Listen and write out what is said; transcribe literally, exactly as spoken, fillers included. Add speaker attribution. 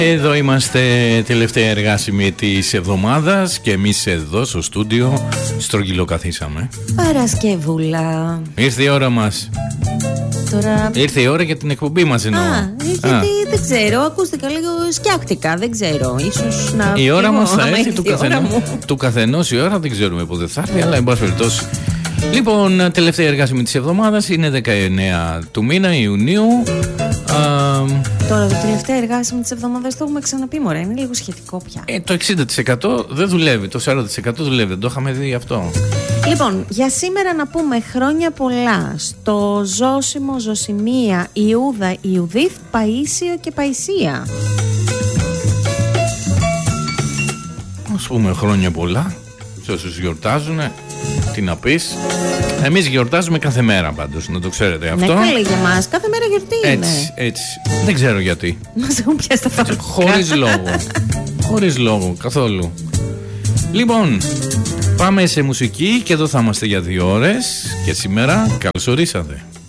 Speaker 1: Εδώ είμαστε, τελευταία εργάσιμη της εβδομάδας και εμείς εδώ στο στούντιο στρογγυλοκαθίσαμε.
Speaker 2: Παρασκευούλα.
Speaker 1: Ήρθε η ώρα μας.
Speaker 2: Τώρα...
Speaker 1: Ήρθε η ώρα για την εκπομπή μας εννοώ.
Speaker 2: Α, γιατί Α. δεν ξέρω, ακούστηκα λίγο σκιάχτηκα, δεν ξέρω, ίσως να...
Speaker 1: Η ώρα μας θα έρθει του,
Speaker 2: καθενό,
Speaker 1: του καθενός η ώρα, δεν ξέρουμε πότε θα έρθει, αλλά εν πάση περιπτώσει. Λοιπόν, τελευταία εργάσιμη της εβδομάδας είναι δεκαεννέα του μήνα Ιουνίου. Α,
Speaker 2: Τώρα το τελευταίο εργάσιμο της εβδομάδας το έχουμε ξαναπεί, μωρέ, είναι λίγο σχετικό πια.
Speaker 1: Ε, το εξήντα τοις εκατό δεν δουλεύει, το σαράντα τοις εκατό δουλεύει, δεν το είχαμε δει αυτό.
Speaker 2: Λοιπόν, για σήμερα να πούμε χρόνια πολλά στο Ζώσιμο, Ζωσιμία, Ιούδα, Ιουδίθ, Παΐσιο και Παϊσία.
Speaker 1: Ας πούμε χρόνια πολλά σε όσους γιορτάζουνε, τι να πεις. Εμείς γιορτάζουμε κάθε μέρα πάντως, να το ξέρετε αυτό.
Speaker 2: Ναι, καλή για μας, κάθε μέρα γιορτή είναι.
Speaker 1: Έτσι, έτσι, δεν ξέρω γιατί.
Speaker 2: Μας έχουν πιάσει τα φαρμακά.
Speaker 1: Χωρίς λόγο, χωρίς λόγο, καθόλου. Λοιπόν, πάμε σε μουσική και εδώ θα είμαστε για δύο ώρες. Και σήμερα καλώς ορίσατε.